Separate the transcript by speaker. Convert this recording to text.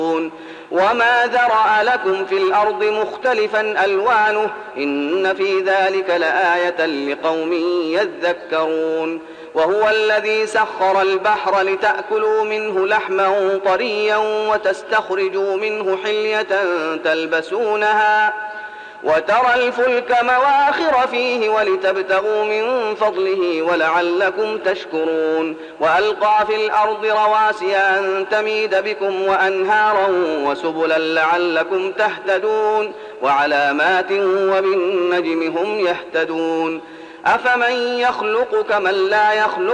Speaker 1: وما ذرأ لكم في الأرض مختلفا ألوانه إن في ذلك لآية لقوم يذكرون وهو الذي سخر البحر لتأكلوا منه لحما طريا وتستخرجوا منه حلية تلبسونها وترى الفلك مواخر فيه ولتبتغوا من فضله ولعلكم تشكرون وألقى في الأرض رواسي أن تميد بكم وأنهارا وسبلا لعلكم تهتدون وعلامات وبالنجم هم يهتدون أفمن يخلق كمن لا يخلق